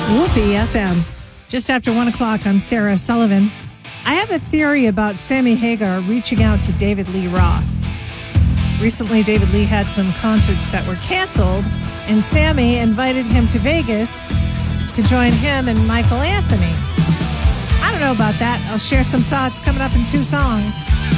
Whoopee FM. Just after 1 o'clock, I'm Sarah Sullivan. I have a theory about Sammy Hagar reaching out to David Lee Roth. Recently, David Lee had some concerts that were canceled, and Sammy invited him to Vegas to join him and Michael Anthony. I don't know about that. I'll share some thoughts coming up in 2 songs.